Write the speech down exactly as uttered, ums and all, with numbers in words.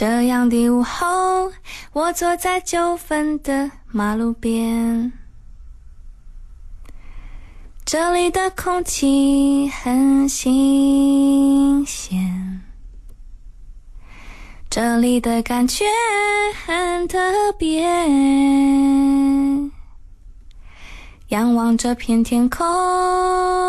这样的午后，我坐在九份的马路边，这里的空气很新鲜，这里的感觉很特别，仰望这片天空，